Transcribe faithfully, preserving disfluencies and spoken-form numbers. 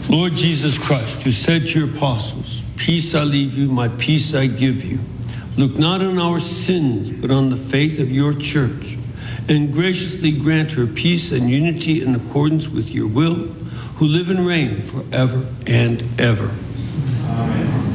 Lord Jesus Christ, who said to your apostles, "Peace I leave you, my peace I give you," look not on our sins, but on the faith of your church, and graciously grant her peace and unity in accordance with your will, who live and reign forever and ever.